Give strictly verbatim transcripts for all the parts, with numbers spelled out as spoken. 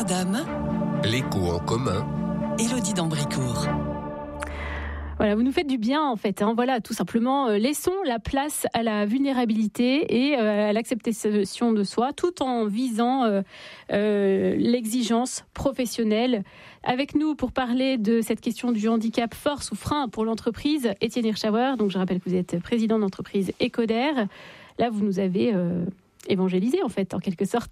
Notre-Dame. L'écho en commun. Élodie d'Ambricourt. Voilà, vous nous faites du bien en fait. Hein. Voilà, tout simplement, euh, laissons la place à la vulnérabilité et euh, à l'acceptation de soi, tout en visant euh, euh, l'exigence professionnelle. Avec nous pour parler de cette question du handicap, force ou frein pour l'entreprise, Étienne Hirschauer. Donc, je rappelle que vous êtes président d'entreprise Ecoder. Là, vous nous avez euh, évangélisé en fait, en quelque sorte.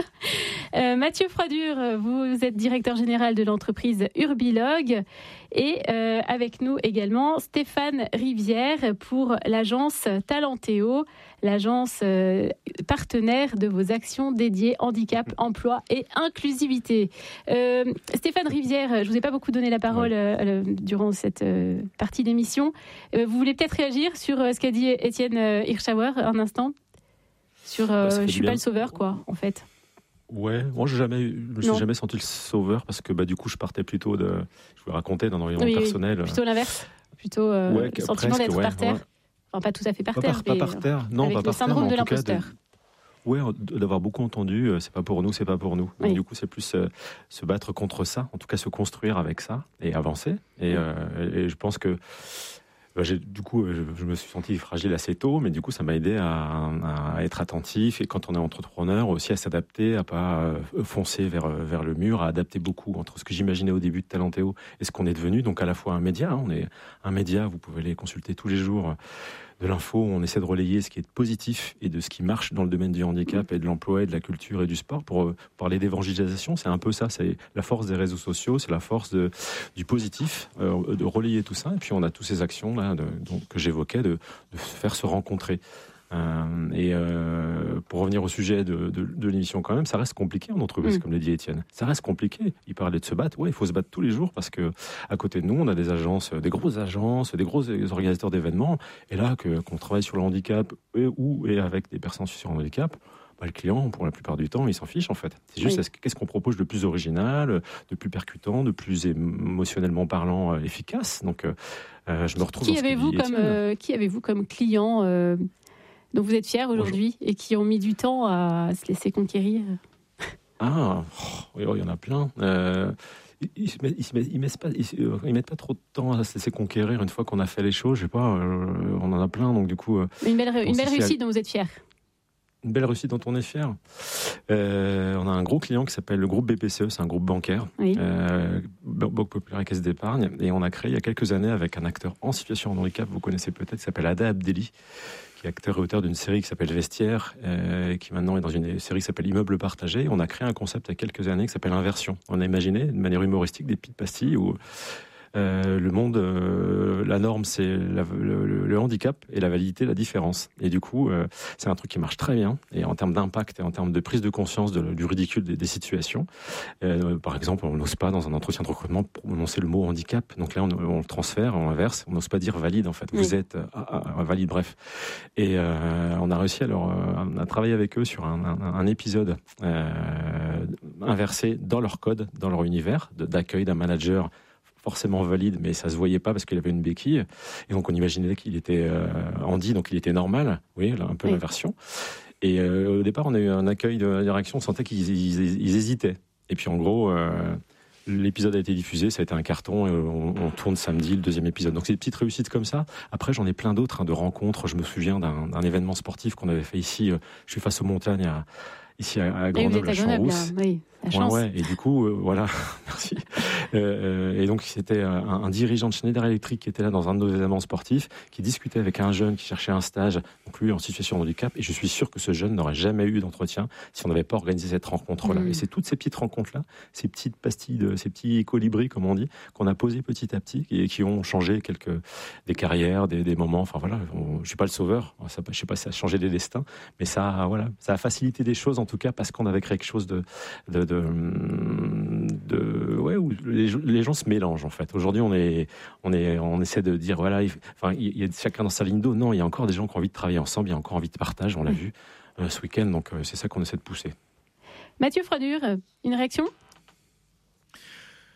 Euh, Mathieu Froidure, vous êtes directeur général de l'entreprise Urbilog et euh, avec nous également Stéphane Rivière pour l'agence Talentéo, l'agence euh, partenaire de vos actions dédiées handicap, emploi et inclusivité. Euh, Stéphane Rivière, je vous ai pas beaucoup donné la parole euh, durant cette euh, partie d'émission. Euh, vous voulez peut-être réagir sur euh, ce qu'a dit Étienne Hirschauer un instant sur euh, je suis pas le sauveur quoi en fait. Ouais, moi je jamais, je me suis non. jamais senti le sauveur parce que bah du coup je partais plutôt de, je vous le racontais d'un environnement oui, personnel. Oui, plutôt l'inverse, plutôt euh, ouais, le sentiment presque, d'être ouais, par terre, ouais. Enfin pas tout à fait par pas terre, par, mais pas par terre, non, avec pas le par syndrome terre, de l'imposteur. De, ouais, d'avoir beaucoup entendu, c'est pas pour nous, c'est pas pour nous. Donc oui. du coup c'est plus euh, se battre contre ça, en tout cas se construire avec ça et avancer. Et, oui. euh, et je pense que Bah, j'ai, du coup, je, je me suis senti fragile assez tôt, mais du coup, ça m'a aidé à, à être attentif et quand on est entrepreneur, aussi à s'adapter, à pas euh, foncer vers vers le mur, à adapter beaucoup entre ce que j'imaginais au début de Talentéo et ce qu'on est devenu. Donc à la fois un média, hein, on est un média, vous pouvez les consulter tous les jours. De l'info, on essaie de relayer ce qui est positif et de ce qui marche dans le domaine du handicap et de l'emploi et de la culture et du sport. Pour euh, parler d'évangélisation, c'est un peu ça, c'est la force des réseaux sociaux, c'est la force de, du positif, euh, de relayer tout ça. Et puis on a toutes ces actions là de, donc, que j'évoquais, de, de faire se rencontrer. Euh, et euh, pour revenir au sujet de, de, de l'émission quand même, ça reste compliqué en entreprise, mmh. comme l'a dit Étienne. Ça reste compliqué. Il parlait de se battre. Ouais, il faut se battre tous les jours parce que à côté de nous, on a des agences, des grosses agences, des gros organisateurs d'événements. Et là, que, qu'on travaille sur le handicap et, ou et avec des personnes sur le handicap, bah, le client, pour la plupart du temps, il s'en fiche en fait. C'est juste oui. qu'est-ce qu'on propose de plus original, de plus percutant, de plus émotionnellement parlant, euh, efficace. Donc, euh, je me retrouve. Qui dans ce avez-vous comme euh, qui avez-vous comme client euh... dont vous êtes fiers aujourd'hui et qui ont mis du temps à se laisser conquérir? Ah, oh, il y en a plein. Euh, ils ne ils, ils mettent, pas, ils, ils mettent pas trop de temps à se laisser conquérir une fois qu'on a fait les choses. Je sais pas, euh, on en a plein, donc du coup. Euh, une belle, une belle réussite dont vous êtes fiers. Une belle réussite dont on est fier. Euh, on a un gros client qui s'appelle le groupe B P C E, c'est un groupe bancaire, oui. euh, Banque Populaire et Caisse d'Épargne, et on a créé il y a quelques années avec un acteur en situation de handicap, vous connaissez peut-être, qui s'appelle Ada Abdelli, qui est acteur et auteur d'une série qui s'appelle Vestiaire, euh, qui maintenant est dans une série qui s'appelle Immeuble partagé. On a créé un concept il y a quelques années qui s'appelle Inversion. On a imaginé de manière humoristique des petites pastilles où Euh, le monde, euh, la norme, c'est la, le, le handicap et la validité, la différence. Et du coup, euh, c'est un truc qui marche très bien. Et en termes d'impact et en termes de prise de conscience de, du ridicule des, des situations, euh, par exemple, on n'ose pas dans un entretien de recrutement prononcer le mot handicap. Donc là, on, on le transfère, on l'inverse. On n'ose pas dire valide en fait. Vous oui. êtes ah, ah, valide, bref. Et euh, on a réussi alors à travailler avec eux sur un, un, un épisode euh, inversé dans leur code, dans leur univers de, d'accueil d'un manager forcément valide, mais ça se voyait pas parce qu'il avait une béquille. Et donc on imaginait qu'il était euh, handi, donc il était normal. Oui, là, un peu oui. l'inversion. Et euh, au départ, on a eu un accueil de la direction, on sentait qu'ils ils, ils hésitaient. Et puis en gros, euh, l'épisode a été diffusé, ça a été un carton, et on, on tourne samedi le deuxième épisode. Donc c'est des petites réussites comme ça. Après, j'en ai plein d'autres, hein, de rencontres. Je me souviens d'un, d'un événement sportif qu'on avait fait ici. Je suis face aux montagnes à ici à, à Grenoble, à Champs-Rousse. Oui, la chance. Ouais, ouais. Et du coup, euh, voilà, merci. Euh, et donc, c'était un, un dirigeant de Schneider Electric qui était là dans un de nos événements sportifs, qui discutait avec un jeune qui cherchait un stage, donc lui en situation de handicap. Et je suis sûr que ce jeune n'aurait jamais eu d'entretien si on n'avait pas organisé cette rencontre-là. Mmh. Et c'est toutes ces petites rencontres-là, ces petites pastilles, de, ces petits colibris, comme on dit, qu'on a posés petit à petit et qui ont changé quelques des carrières, des, des moments. Enfin voilà, on, je suis pas le sauveur. Ça, je sais pas si ça a changé des destins, mais ça, voilà, ça a facilité des choses en tout cas parce qu'on avait créé quelque chose de, de, de, de ouais, où les, les gens se mélangent en fait. Aujourd'hui, on est, on est, on essaie de dire voilà, il, enfin, il y a chacun dans sa ligne d'eau. Non, il y a encore des gens qui ont envie de travailler ensemble, il y a encore envie de partage. On l'a mmh. vu euh, ce week-end, donc euh, c'est ça qu'on essaie de pousser. Mathieu Froidure, une réaction ?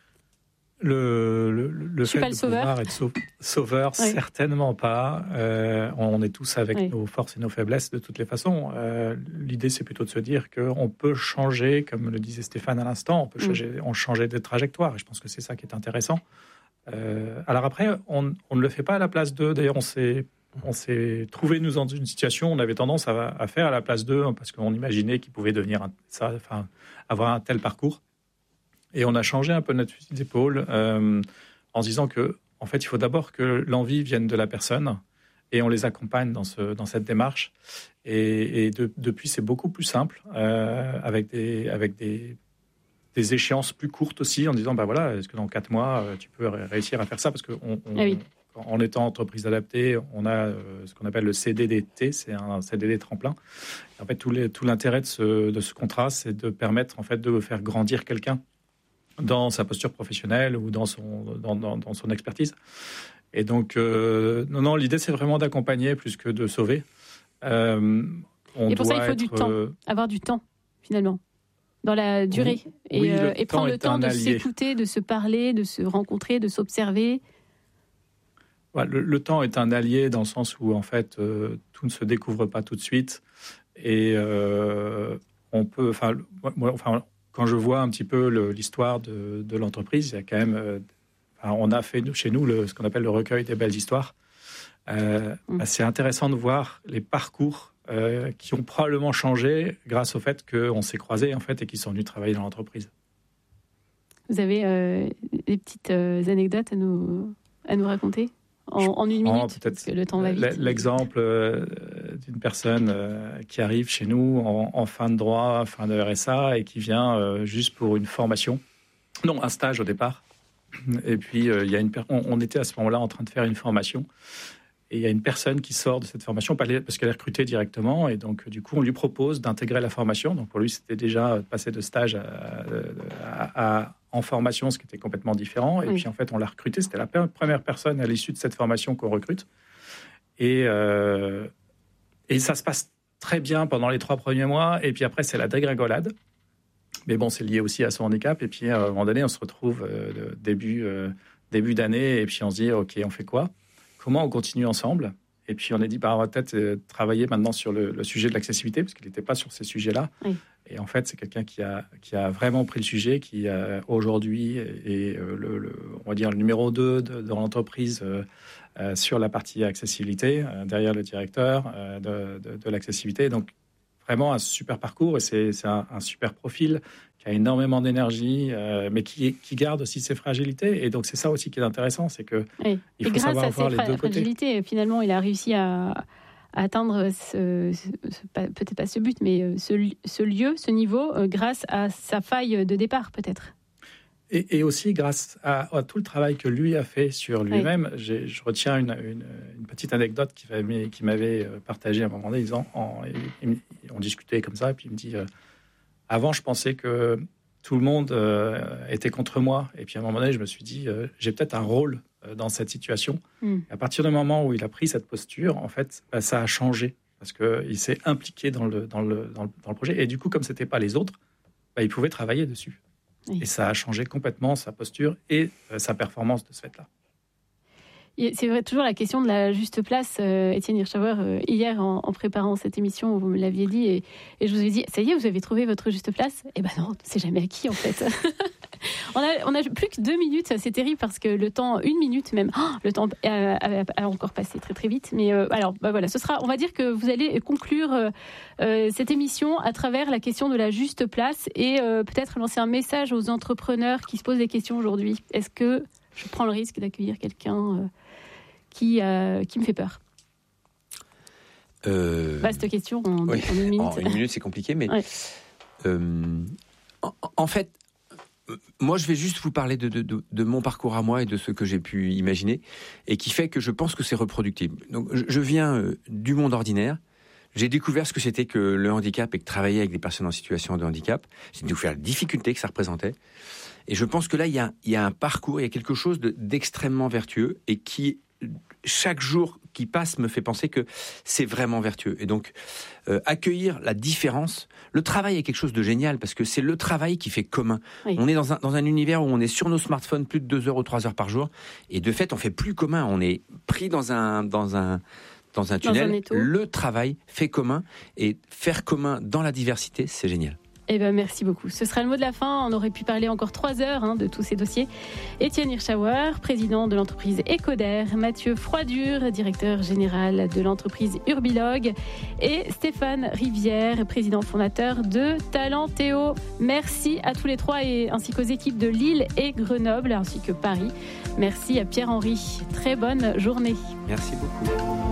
Le, le, le fait pas de le sauveur. pouvoir être sau- sauveur, oui. certainement pas. Euh, on est tous avec oui. nos forces et nos faiblesses de toutes les façons. Euh, l'idée, c'est plutôt de se dire qu'on peut changer, comme le disait Stéphane à l'instant, on peut changer, mm. on changer de trajectoire. Et je pense que c'est ça qui est intéressant. Euh, alors après, on, on ne le fait pas à la place d'eux. D'ailleurs, on s'est, on s'est trouvé nous dans une situation où on avait tendance à, à faire à la place d'eux parce qu'on imaginait qu'ils pouvaient devenir un, ça, enfin, avoir un tel parcours. Et on a changé un peu notre fusil d'épaule euh, en se disant que, en fait, il faut d'abord que l'envie vienne de la personne et on les accompagne dans, ce, dans cette démarche. Et, et de, depuis, c'est beaucoup plus simple euh, avec, des, avec des, des échéances plus courtes aussi en disant, bah voilà, est-ce que dans quatre mois, tu peux réussir à faire ça ? Parce qu'en on, ah oui. en étant entreprise adaptée, on a euh, ce qu'on appelle le C D D T, c'est un C D D tremplin. Et en fait, tout, les, tout l'intérêt de ce, de ce contrat, c'est de permettre en fait, de faire grandir quelqu'un dans sa posture professionnelle ou dans son, dans, dans, dans son expertise. Et donc, euh, non, non, l'idée, c'est vraiment d'accompagner plus que de sauver. Euh, on et pour doit ça, il faut être, du temps, euh, avoir du temps, finalement, dans la durée. Oui, et, oui, euh, et prendre le temps de allié. s'écouter, de se parler, de se rencontrer, de s'observer. Ouais, le, le temps est un allié dans le sens où, en fait, euh, tout ne se découvre pas tout de suite. Et euh, on peut... Enfin, moi, enfin quand je vois un petit peu le, l'histoire de, de l'entreprise, il y a quand même... Euh, enfin, on a fait chez nous le, ce qu'on appelle le recueil des belles histoires. Euh, mmh. bah, c'est intéressant de voir les parcours euh, qui ont probablement changé grâce au fait qu'on s'est croisés en fait, et qu'ils sont venus travailler dans l'entreprise. Vous avez euh, des petites euh, anecdotes à nous, à nous raconter en, en une minute, oh, parce que le temps va vite. L'exemple euh, d'une personne euh, qui arrive chez nous en, en fin de droit, fin de R S A, et qui vient euh, juste pour une formation, non, un stage au départ. Et puis, euh, il y a une per- on, on était à ce moment-là en train de faire une formation, et il y a une personne qui sort de cette formation parce qu'elle est recrutée directement, et donc du coup, on lui propose d'intégrer la formation. Donc pour lui, c'était déjà passer de stage à, à, à en formation, ce qui était complètement différent. Et oui. puis, en fait, on l'a recruté. C'était la première personne à l'issue de cette formation qu'on recrute. Et, euh, et ça se passe très bien pendant les trois premiers mois. Et puis après, c'est la dégringolade. Mais bon, c'est lié aussi à son handicap. Et puis, à un moment donné, on se retrouve euh, début, euh, début d'année. Et puis, on se dit, OK, on fait quoi ? Comment on continue ensemble ? Et puis, on a dit, bah, on va peut-être euh, travailler maintenant sur le, le sujet de l'accessibilité, parce qu'il n'était pas sur ces sujets-là. Oui. Et en fait, c'est quelqu'un qui a, qui a vraiment pris le sujet, qui euh, aujourd'hui est euh, le, le, on va dire, le numéro deux de, de l'entreprise euh, euh, sur la partie accessibilité, euh, derrière le directeur euh, de, de, de l'accessibilité. Donc, vraiment un super parcours, et c'est, c'est un, un super profil qui a énormément d'énergie, euh, mais qui, qui garde aussi ses fragilités. Et donc, c'est ça aussi qui est intéressant, c'est que oui. il faut savoir voir les deux côtés. Fragilités, finalement, il a réussi à, à atteindre ce, ce, ce, peut-être pas ce but, mais ce, ce lieu, ce niveau, euh, grâce à sa faille de départ, peut-être. Et, et aussi grâce à, à tout le travail que lui a fait sur lui-même. Oui. J'ai, je retiens une, une, une petite anecdote qu'il m'avait, qu'il m'avait partagée à un moment donné. Disant, en, il, on discutait comme ça, et puis il me dit euh, avant, je pensais que tout le monde euh, était contre moi. Et puis à un moment donné, je me suis dit euh, j'ai peut-être un rôle euh, dans cette situation. Mm. À partir du moment où il a pris cette posture, en fait, bah, ça a changé. Parce qu'il s'est impliqué dans le, dans, le, dans, le, dans le projet. Et du coup, comme ce n'était pas les autres, bah, il pouvait travailler dessus. Oui. Et ça a changé complètement sa posture et euh, sa performance de ce fait-là. C'est vrai, toujours la question de la juste place. Euh, Étienne Hirschauer, euh, hier, en, en préparant cette émission, vous me l'aviez dit, et, et je vous ai dit, ça y est, vous avez trouvé votre juste place ? Eh ben non, c'est jamais acquis, en fait. on, a, on a plus que deux minutes, c'est terrible, parce que le temps, une minute même, oh, le temps a, a, a encore passé très très vite. Mais euh, alors, bah voilà, ce sera, on va dire que vous allez conclure euh, euh, cette émission à travers la question de la juste place, et euh, peut-être lancer un message aux entrepreneurs qui se posent des questions aujourd'hui. Est-ce que je prends le risque d'accueillir quelqu'un euh, Qui, euh, qui me fait peur. Euh... Vaste question en, oui. en une minute. En une minute, c'est compliqué, mais ouais. euh, en, en fait, moi, je vais juste vous parler de, de, de, de mon parcours à moi et de ce que j'ai pu imaginer, et qui fait que je pense que c'est reproductible. Donc, je, je viens euh, du monde ordinaire. J'ai découvert ce que c'était que le handicap et que travailler avec des personnes en situation de handicap. J'ai découvert la difficulté que ça représentait. Et je pense que là, il y a, il y a un parcours, il y a quelque chose de, d'extrêmement vertueux et qui, chaque jour, qui passe me fait penser que c'est vraiment vertueux. Et donc, euh, accueillir la différence, le travail est quelque chose de génial parce que c'est le travail qui fait commun. Oui. On est dans un, dans un univers où on est sur nos smartphones plus de deux heures ou trois heures par jour. Et de fait, on fait plus commun. On est pris dans un, dans un, dans un tunnel. Dans un le travail fait commun et faire commun dans la diversité, c'est génial. Eh ben, merci beaucoup. Ce sera le mot de la fin. On aurait pu parler encore trois heures hein, de tous ces dossiers. Étienne Hirschauer, président de l'entreprise Ecoder, Mathieu Froidure, directeur général de l'entreprise Urbilog, et Stéphane Rivière, président fondateur de Talentéo. Merci à tous les trois et ainsi qu'aux équipes de Lille et Grenoble, ainsi que Paris. Merci à Pierre-Henri. Très bonne journée. Merci beaucoup.